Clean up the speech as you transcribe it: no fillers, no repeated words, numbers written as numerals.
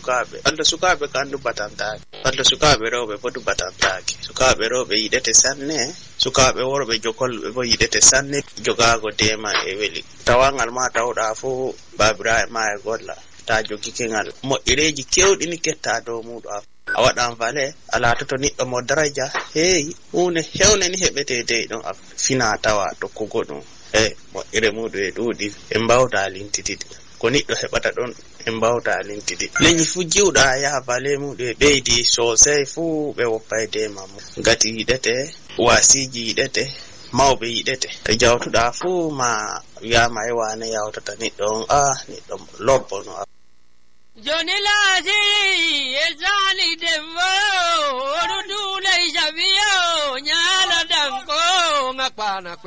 sukaɓe ɓalɗo sukaɓe ko andu batantaki ɓalɗo sukaɓe rewɓe bo du batantaki sukaɓe rewɓe yiɗete sanne sukaɓe worɓe jokolɓe bo yiɗete sanne jogago dema e weli tawangal ma tawɗa fo babira e ma e golla ta jogike ngal moƴƴereji kewɗini ketta dow muɗo a waɗan vale a latoto niɗɗo mo daraja heeyi hunde hewne ni heɓete dey ɗon a fina tawa tokkugo ɗum moƴƴere muɗum e ɗuuɗi e mbawta lintitide ko niɗɗo heɓata ɗon e mbawta lintidi leñi fu jiwɗa yaha vale muɗum e ɓeydi sosai fuu ɓe woppay dema mum gati yiɗete wasiji yiɗete mawɓe yiɗete e jawtuɗa fuu ma wiyama e wane yawtata niɗɗo on niɗɗo lobbono joni laasi e sali dembo oɗo duulay jabiyo ñaala danko ngakpana